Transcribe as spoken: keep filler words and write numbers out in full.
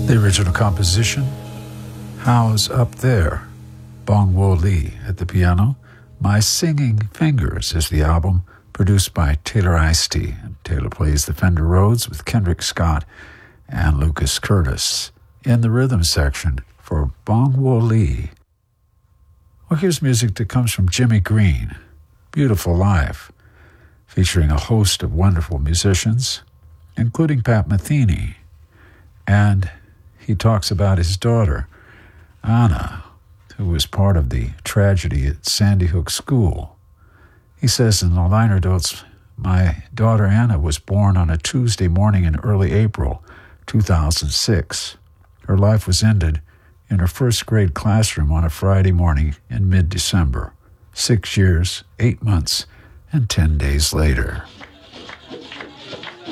The original composition, How's Up There? Bong Wo Lee at the piano. My Singing Fingers is the album, produced by Taylor Ice-T. And Taylor plays the Fender Rhodes with Kendrick Scott and Lucas Curtis. In the rhythm section for Bong Wo Lee. Well, here's music that comes from Jimmy Green, Beautiful Life, featuring a host of wonderful musicians, including Pat Metheny. And he talks about his daughter, Anna, who was part of the tragedy at Sandy Hook School. He says in the liner notes, my daughter Anna was born on a Tuesday morning in early April two thousand six. Her life was ended in her first grade classroom on a Friday morning in mid-December, six years, eight months, and ten days later.